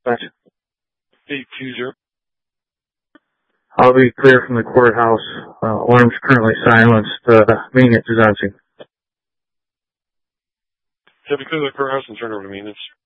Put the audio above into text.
Dispatch. 820. I'll be clear from the courthouse. Alarm's currently silenced. Maintenance is on scene. Yeah, because of the courthouse and turn over to maintenance.